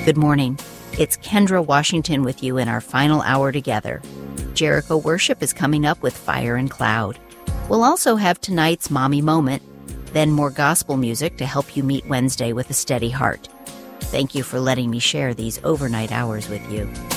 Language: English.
Good morning. It's Kendra Washington with you in our final hour together. Jericho Worship is coming up with Fire and Cloud. We'll also have tonight's Mommy Moment, then more gospel music to help you meet Wednesday with a steady heart. Thank you for letting me share these overnight hours with you.